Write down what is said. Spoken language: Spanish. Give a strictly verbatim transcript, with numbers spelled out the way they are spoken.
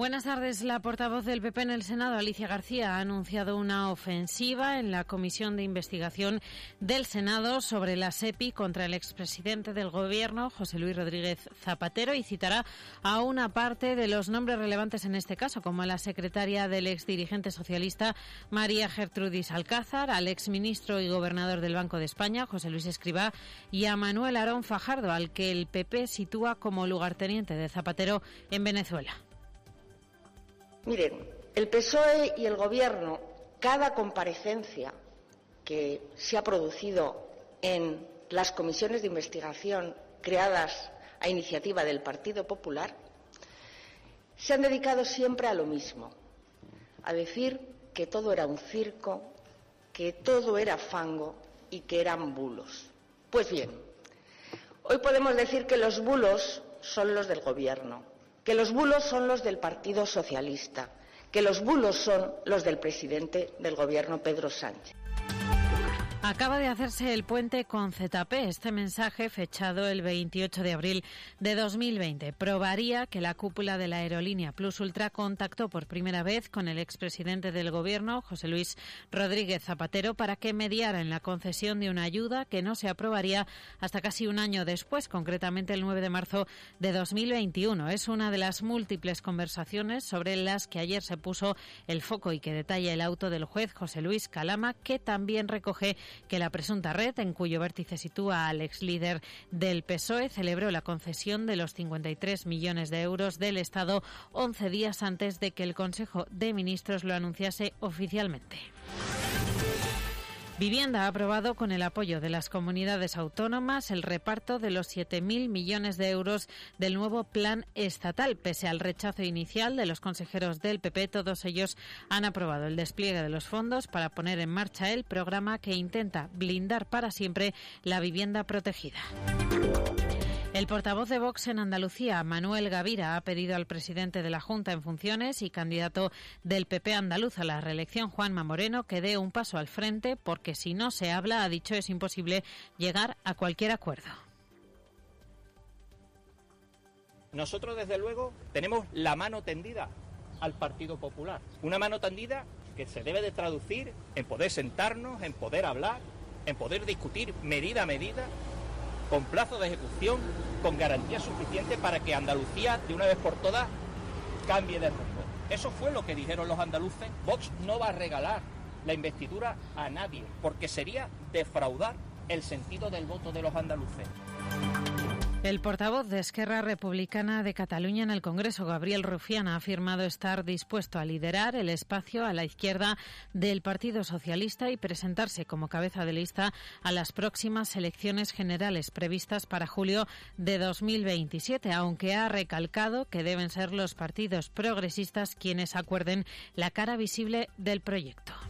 Buenas tardes. La portavoz del P P en el Senado, Alicia García, ha anunciado una ofensiva en la Comisión de Investigación del Senado sobre la SEPI contra el expresidente del Gobierno, José Luis Rodríguez Zapatero, y citará a una parte de los nombres relevantes en este caso, como a la secretaria del exdirigente socialista María Gertrudis Alcázar, al exministro y gobernador del Banco de España, José Luis Escrivá, y a Manuel Aarón Fajardo, al que el P P sitúa como lugarteniente de Zapatero en Venezuela. Miren, el P S O E y el Gobierno, cada comparecencia que se ha producido en las comisiones de investigación creadas a iniciativa del Partido Popular, se han dedicado siempre a lo mismo, a decir que todo era un circo, que todo era fango y que eran bulos. Pues bien, hoy podemos decir que los bulos son los del Gobierno, que los bulos son los del Partido Socialista, que los bulos son los del presidente del Gobierno, Pedro Sánchez. Acaba de hacerse el puente con Z P. Este mensaje, fechado el veintiocho de abril de dos mil veinte, probaría que la cúpula de la aerolínea Plus Ultra contactó por primera vez con el expresidente del Gobierno, José Luis Rodríguez Zapatero, para que mediara en la concesión de una ayuda que no se aprobaría hasta casi un año después, concretamente el nueve de marzo de dos mil veintiuno. Es una de las múltiples conversaciones sobre las que ayer se puso el foco y que detalla el auto del juez José Luis Calama, que también recoge que la presunta red, en cuyo vértice sitúa al exlíder del P S O E, celebró la concesión de los cincuenta y tres millones de euros del Estado once días antes de que el Consejo de Ministros lo anunciase oficialmente. Vivienda ha aprobado, con el apoyo de las comunidades autónomas, el reparto de los siete mil millones de euros del nuevo plan estatal. Pese al rechazo inicial de los consejeros del P P, todos ellos han aprobado el despliegue de los fondos para poner en marcha el programa que intenta blindar para siempre la vivienda protegida. El portavoz de Vox en Andalucía, Manuel Gavira, ha pedido al presidente de la Junta en funciones y candidato del P P andaluz a la reelección, Juanma Moreno, que dé un paso al frente, porque si no se habla, ha dicho, es imposible llegar a cualquier acuerdo. Nosotros, desde luego, tenemos la mano tendida al Partido Popular. Una mano tendida que se debe de traducir en poder sentarnos, en poder hablar, en poder discutir medida a medida, con plazo de ejecución, con garantía suficiente para que Andalucía, de una vez por todas, cambie de rumbo. Eso fue lo que dijeron los andaluces. Vox no va a regalar la investidura a nadie, porque sería defraudar el sentido del voto de los andaluces. El portavoz de Esquerra Republicana de Cataluña en el Congreso, Gabriel Rufián, ha afirmado estar dispuesto a liderar el espacio a la izquierda del Partido Socialista y presentarse como cabeza de lista a las próximas elecciones generales previstas para julio de dos mil veintisiete, aunque ha recalcado que deben ser los partidos progresistas quienes acuerden la cara visible del proyecto.